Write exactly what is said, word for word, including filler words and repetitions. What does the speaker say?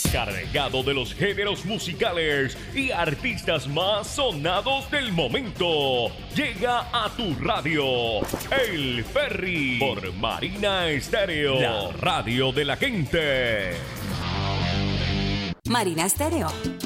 cargado de los géneros musicales y artistas más sonados del momento. Llega a tu radio El Ferry por Marina Estéreo, la radio de la gente. Marina Estéreo.